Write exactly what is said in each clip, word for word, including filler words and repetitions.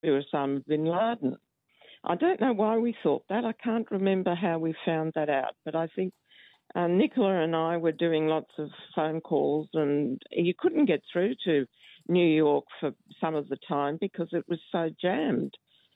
Osama bin Laden. I don't know why we thought that. I can't remember how we found that out, but I think uh, Nicola and I were doing lots of phone calls, and you couldn't get through to New York for some of the time because it was so jammed.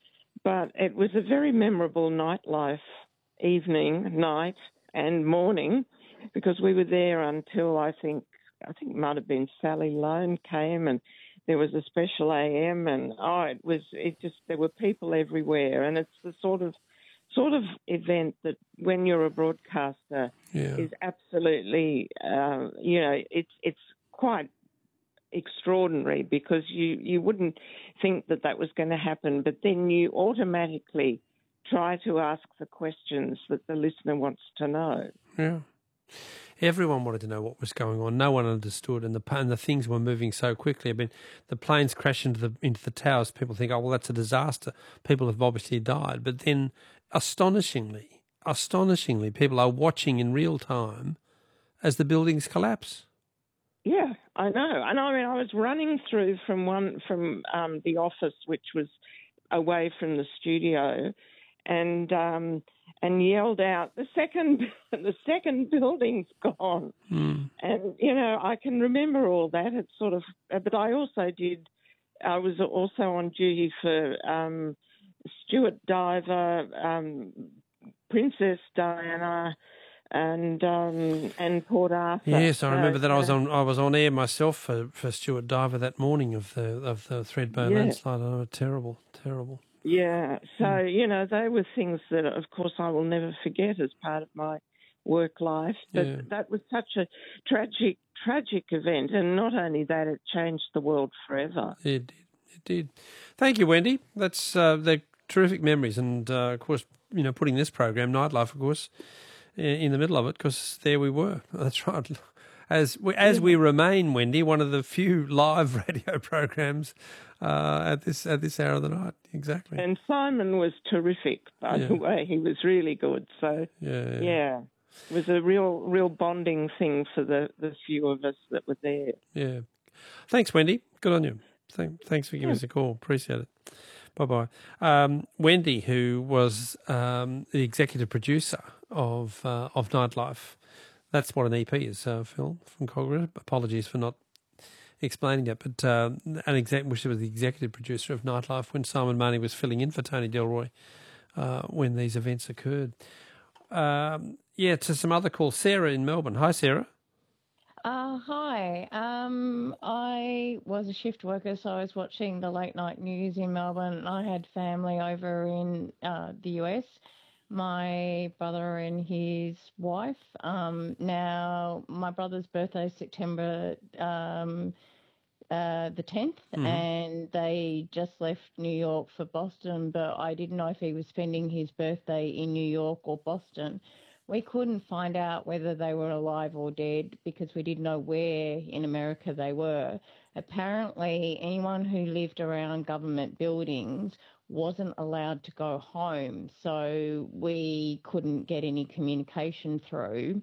But it was a very memorable nightlife, evening, night, and morning, because we were there until I think I think it might have been Sally Lone came, and there was a special A M, and oh, it was it just there were people everywhere, and it's the sort of sort of event that when you're a broadcaster Yeah. is absolutely uh, you know it's it's quite extraordinary, because you, you wouldn't think that that was going to happen, but then you automatically try to ask the questions that the listener wants to know. Yeah. Everyone wanted to know what was going on. No one understood, and the and the things were moving so quickly. I mean, the planes crash into the into the towers. People think, oh, well, that's a disaster. People have obviously died. But then, astonishingly, astonishingly, people are watching in real time as the buildings collapse. Yeah, I know. And I mean, I was running through from one from um, the office, which was away from the studio, and um, and yelled out, "The second, the second building's gone." Mm. And you know, I can remember all that. It's sort of, but I also did. I was also on duty for um, Stuart Diver, um, Princess Diana, and um, and Port Arthur. Yes, I remember so, that. I was uh, on I was on air myself for, for Stuart Diver that morning of the of the Thredbo yeah. landslide. Oh, terrible, terrible. Yeah, so, Mm. you know, they were things that, of course, I will never forget as part of my work life. But Yeah. that was such a tragic, tragic event. And not only that, it changed the world forever. It did. It did. Thank you, Wendy. That's uh, they're terrific memories, and uh, of course, you know, putting this program, Nightlife, of course, in the middle of it, because there we were. That's right. As we, as we remain, Wendy, one of the few live radio programs uh, at this at this hour of the night. Exactly. And Simon was terrific, by Yeah. the way. He was really good. So, Yeah. yeah, it was a real, real bonding thing for the, the few of us that were there. Yeah. Thanks, Wendy. Good on you. Thank, thanks for giving Yeah. us a call. Appreciate it. Bye-bye. Um, Wendy, who was um, the executive producer of uh, of Nightlife. That's what an E P is, uh, Phil, from Cogra. Apologies for not explaining it, but uh, an exec, which was the executive producer of Nightlife when Simon Marnie was filling in for Tony Delroy uh, when these events occurred. Um, yeah, to some other calls. Sarah in Melbourne. Hi, Sarah. Uh, hi. Um, I was a shift worker, so I was watching the late night news in Melbourne, and I had family over in uh, the U S. My brother and his wife. Um, now, my brother's birthday is September um, uh, the tenth, Mhm. and they just left New York for Boston, but I didn't know if he was spending his birthday in New York or Boston. We couldn't find out whether they were alive or dead because we didn't know where in America they were. Apparently, anyone who lived around government buildings wasn't allowed to go home, so we couldn't get any communication through.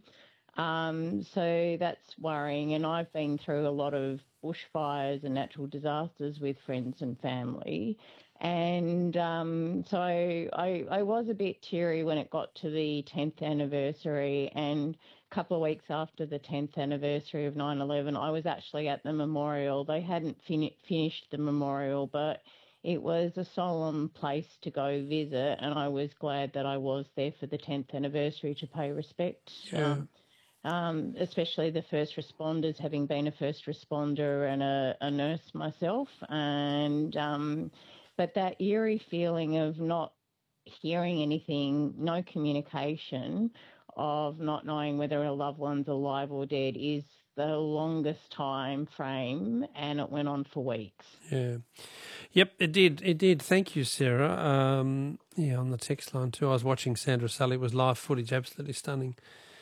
Um, so that's worrying, and I've been through a lot of bushfires and natural disasters with friends and family, and um, so I, I was a bit teary when it got to the tenth anniversary, and a couple of weeks after the tenth anniversary of nine eleven, I was actually at the memorial. They hadn't fin- finished the memorial, but it was a solemn place to go visit, and I was glad that I was there for the tenth anniversary to pay respect. Yeah. Um, um, especially the first responders, having been a first responder and a, a nurse myself. And um, but that eerie feeling of not hearing anything, no communication, of not knowing whether a loved one's alive or dead is the longest time frame, and it went on for weeks. Yeah. Yep, it did. It did. Thank you, Sarah. Um, yeah, on the text line too. I was watching Sandra Sully. It was live footage, absolutely stunning.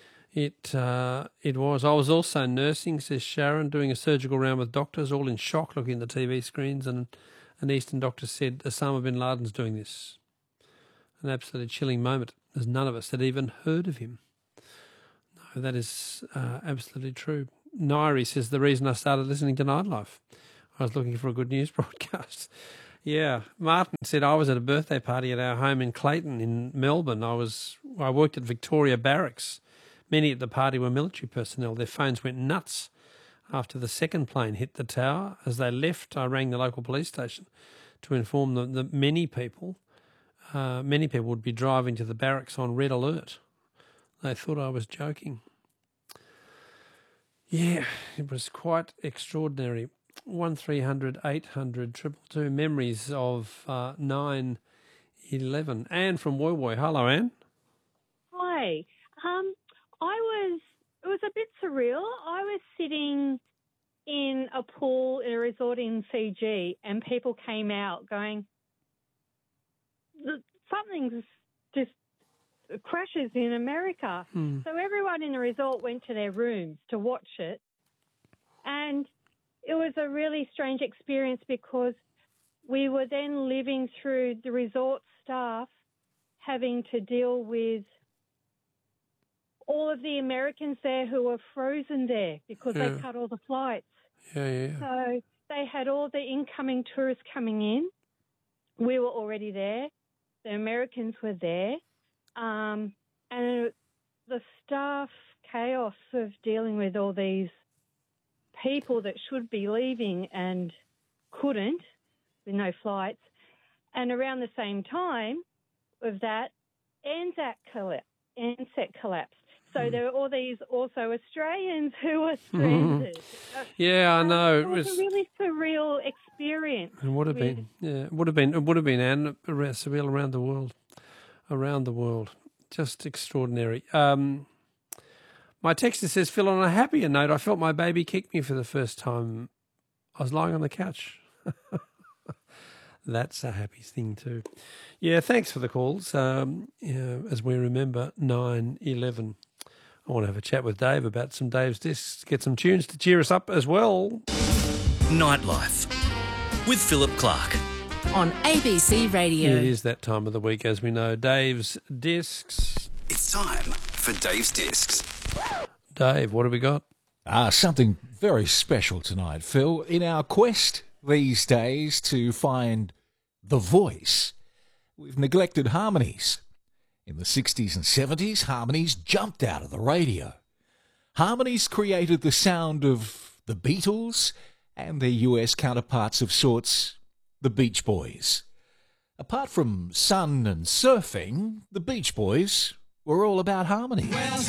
It uh, it was. I was also nursing, says Sharon, doing a surgical round with doctors, all in shock looking at the T V screens, and an Eastern doctor said, Osama bin Laden's doing this. An absolutely chilling moment, as none of us had even heard of him. No, that is uh, absolutely true. Nairi says, the reason I started listening to Nightlife, I was looking for a good news broadcast. Yeah, Martin said I was at a birthday party at our home in Clayton in Melbourne. I was I worked at Victoria Barracks. Many at the party were military personnel. Their phones went nuts after the second plane hit the tower. As they left, I rang the local police station to inform them that many people, uh, many people would be driving to the barracks on red alert. They thought I was joking. Yeah, it was quite extraordinary. One three hundred eight hundred triple two memories of uh, nine eleven. Anne from Woy Woy. Hello, Anne. Hi. Um, I was, it was a bit surreal. I was sitting in a pool in a resort in Fiji and people came out going, something's just crashes in America. Hmm. So everyone in the resort went to their rooms to watch it. And it was a really strange experience because we were then living through the resort staff having to deal with all of the Americans there who were frozen there because Yeah. they cut all the flights. Yeah, yeah. So they had all the incoming tourists coming in. We were already there. The Americans were there. Um, and the staff chaos of dealing with all these people that should be leaving and couldn't with no flights. And around the same time of that, Anzac collapsed. Anzac collapsed. So Mm. there were all these also Australians who were stranded. Yeah, I know. It It was was. a really surreal experience. It would have with- been. Yeah, it would have been. It would have been, Anne, around- surreal around the world, around the world, just extraordinary. Um, my texter says, Phil, on a happier note, I felt my baby kick me for the first time. I was lying on the couch. That's a happy thing too. Yeah, thanks for the calls. Um, yeah, as we remember nine eleven. I want to have a chat with Dave about some Dave's Discs, get some tunes to cheer us up as well. Nightlife with Philip Clark. On A B C Radio. It is that time of the week, as we know. Dave's Discs. It's time for Dave's Discs. Dave, what have we got? Ah, something very special tonight, Phil. In our quest these days to find the voice, we've neglected harmonies. In the sixties and seventies, harmonies jumped out of the radio. Harmonies created the sound of the Beatles and their U S counterparts of sorts, the Beach Boys. Apart from sun and surfing, the Beach Boys were all about harmony. Well,